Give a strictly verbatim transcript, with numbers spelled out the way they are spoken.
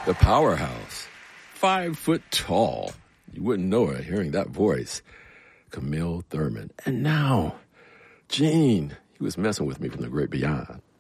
The powerhouse. Five foot tall. You wouldn't know her hearing that voice. Camille Thurman. And now, Gene. He was messing with me from the great beyond.